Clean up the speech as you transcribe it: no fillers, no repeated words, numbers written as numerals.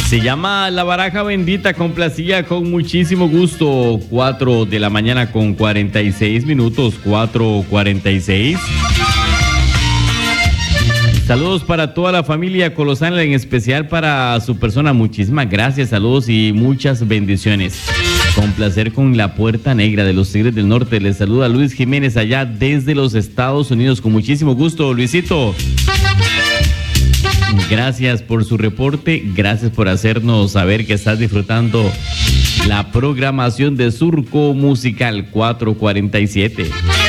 Se llama La Baraja Bendita, complacía con muchísimo gusto. 4 de la mañana con 46 minutos, 4:46. Saludos para toda la familia Colosana, en especial para su persona. Muchísimas gracias, saludos y muchas bendiciones. Con placer con la Puerta Negra de los Tigres del Norte. Les saluda Luis Jiménez allá desde los Estados Unidos. Con muchísimo gusto, Luisito. Gracias por su reporte, gracias por hacernos saber que estás disfrutando la programación de Surco Musical 447.